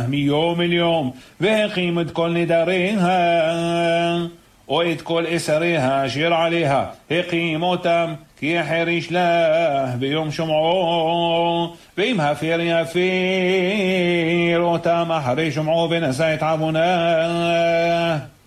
מיום אל יום, והקים את כל נדריה, או את כל אסריה אשר עליה, הקים אותם כי החריש לה ביום שומעו, ואם הפר יפיר אותם אחרי שומעו ונשא את עוונה.